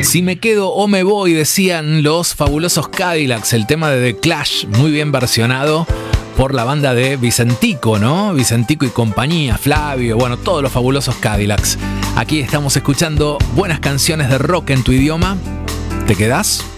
Si me quedo o me voy, decían los fabulosos Cadillacs, el tema de The Clash, muy bien versionado por la banda de Vicentico, ¿no? Vicentico y compañía, Flavio, bueno, todos los fabulosos Cadillacs. Aquí estamos escuchando buenas canciones de rock en tu idioma. ¿Te quedás?